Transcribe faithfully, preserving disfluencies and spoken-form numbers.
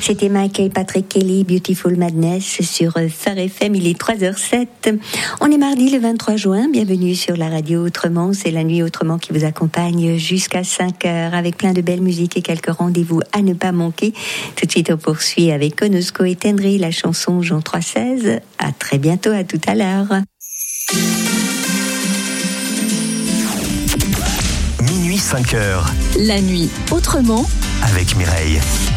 C'était Michael Patrick Kelly, Beautiful Madness sur Phare F M, il est trois heures sept. On est mardi le vingt-trois juin, bienvenue sur la radio Autrement, c'est la nuit Autrement qui vous accompagne jusqu'à cinq heures avec plein de belles musiques et quelques rendez-vous à ne pas manquer. Tout de suite on poursuit avec Konosko et Tendry, la chanson Jean trois seize. À très bientôt, à tout à l'heure. Minuit cinq heures. La nuit Autrement avec Mireille.